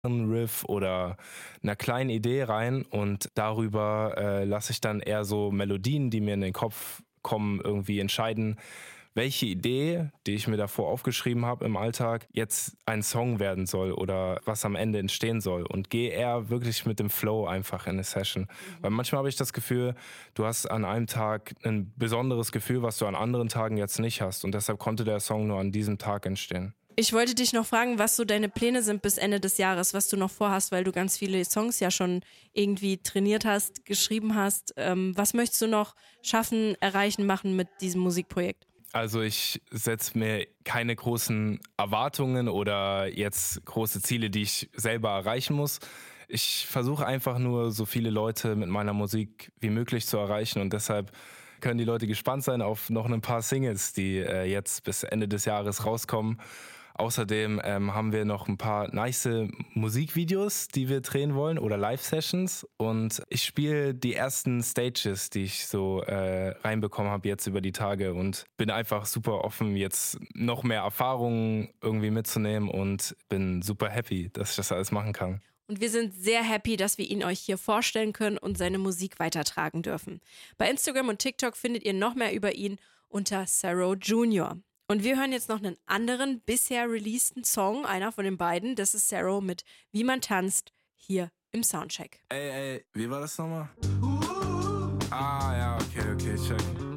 Riff oder einer kleinen Idee rein und darüber lasse ich dann eher so Melodien, die mir in den Kopf kommen, irgendwie entscheiden, welche Idee, die ich mir davor aufgeschrieben habe im Alltag, jetzt ein Song werden soll oder was am Ende entstehen soll und gehe eher wirklich mit dem Flow einfach in eine Session. Weil manchmal habe ich das Gefühl, du hast an einem Tag ein besonderes Gefühl, was du an anderen Tagen jetzt nicht hast und deshalb konnte der Song nur an diesem Tag entstehen. Ich wollte dich noch fragen, was so deine Pläne sind bis Ende des Jahres, was du noch vorhast, weil du ganz viele Songs ja schon irgendwie trainiert hast, geschrieben hast. Was möchtest du noch schaffen, erreichen, machen mit diesem Musikprojekt? Also ich setze mir keine großen Erwartungen oder jetzt große Ziele, die ich selber erreichen muss. Ich versuche einfach nur, so viele Leute mit meiner Musik wie möglich zu erreichen und deshalb können die Leute gespannt sein auf noch ein paar Singles, die jetzt bis Ende des Jahres rauskommen. Außerdem haben wir noch ein paar nice Musikvideos, die wir drehen wollen oder Live-Sessions. Und ich spiele die ersten Stages, die ich so reinbekommen habe jetzt über die Tage und bin einfach super offen, jetzt noch mehr Erfahrungen irgendwie mitzunehmen und bin super happy, dass ich das alles machen kann. Und wir sind sehr happy, dass wir ihn euch hier vorstellen können und seine Musik weitertragen dürfen. Bei Instagram und TikTok findet ihr noch mehr über ihn unter Sero Junior. Und wir hören jetzt noch einen anderen bisher releaseden Song, einer von den beiden. Das ist Sero mit Wie man tanzt, hier im Soundcheck. Ey, wie war das nochmal? Ja, okay, check.